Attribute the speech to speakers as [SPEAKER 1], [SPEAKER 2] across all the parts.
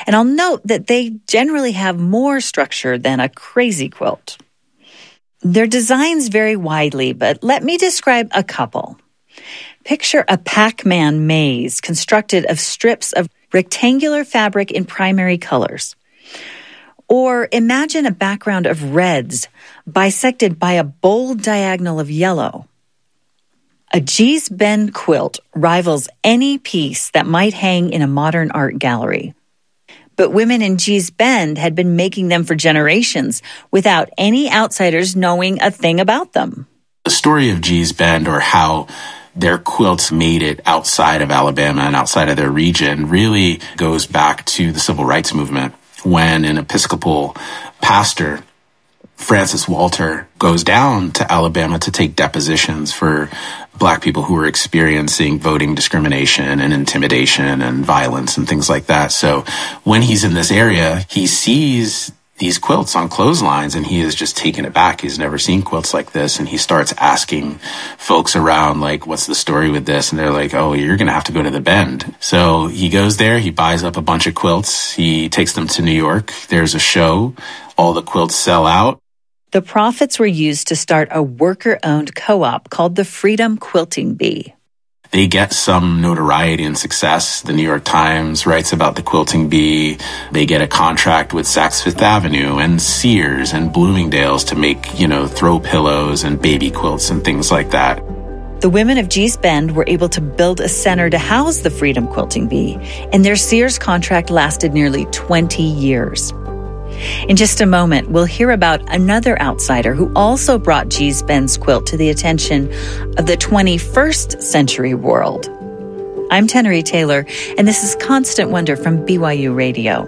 [SPEAKER 1] And I'll note that they generally have more structure than a crazy quilt. Their designs vary widely, but let me describe a couple. Picture a Pac-Man maze constructed of strips of rectangular fabric in primary colors. Or imagine a background of reds bisected by a bold diagonal of yellow. A Gee's Bend quilt rivals any piece that might hang in a modern art gallery. But women in Gee's Bend had been making them for generations without any outsiders knowing a thing about them.
[SPEAKER 2] The story of Gee's Bend, or how their quilts made it outside of Alabama and outside of their region, really goes back to the civil rights movement, when an Episcopal pastor, Francis Walter, goes down to Alabama to take depositions for Black people who were experiencing voting discrimination and intimidation and violence and things like that. So when he's in this area, he sees these quilts on clotheslines and he is just taken aback. He's never seen quilts like this. And he starts asking folks around, like, what's the story with this? And they're like, oh, you're going to have to go to the Bend. So he goes there, he buys up a bunch of quilts, he takes them to New York. There's a show, all the quilts sell out.
[SPEAKER 1] The profits were used to start a worker-owned co-op called the Freedom Quilting Bee.
[SPEAKER 2] They get some notoriety and success. The New York Times writes about the Quilting Bee. They get a contract with Saks Fifth Avenue and Sears and Bloomingdale's to make, throw pillows and baby quilts and things like that.
[SPEAKER 1] The women of Gee's Bend were able to build a center to house the Freedom Quilting Bee, and their Sears contract lasted nearly 20 years. In just a moment, we'll hear about another outsider who also brought Gee's Bend's quilt to the attention of the 21st century world. I'm Tenery Taylor, and this is Constant Wonder from BYU Radio.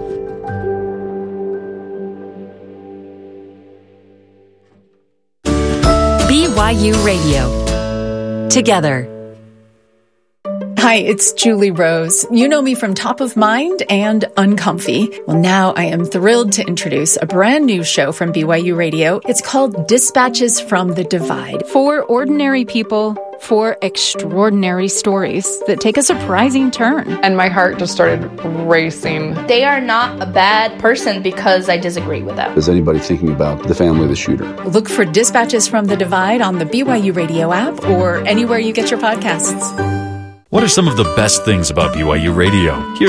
[SPEAKER 3] BYU Radio. Together.
[SPEAKER 4] Hi, it's Julie Rose. You know me from Top of Mind and Uncomfy. Well, now I am thrilled to introduce a brand new show from BYU Radio. It's called Dispatches from the Divide.
[SPEAKER 5] For ordinary people, for extraordinary stories that take a surprising turn.
[SPEAKER 6] And my heart just started racing.
[SPEAKER 7] They are not a bad person because I disagree with them.
[SPEAKER 8] Is anybody thinking about the family of the shooter?
[SPEAKER 4] Look for Dispatches from the Divide on the BYU Radio app or anywhere you get your podcasts.
[SPEAKER 9] What are some of the best things about BYU Radio? Here's